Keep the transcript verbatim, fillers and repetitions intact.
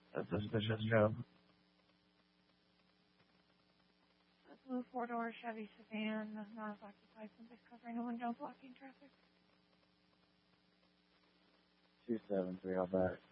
A suspicious job. A blue four-door Chevy sedan, not occupied, somebody's covering a window, blocking traffic. two seven three, I'll back.